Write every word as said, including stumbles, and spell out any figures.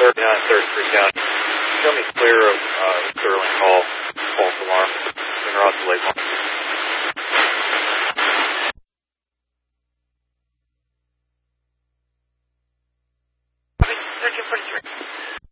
thirty-nine, thirty-three County. Show me clear of uh, Sterling Hall, false alarm, in Ross Lake.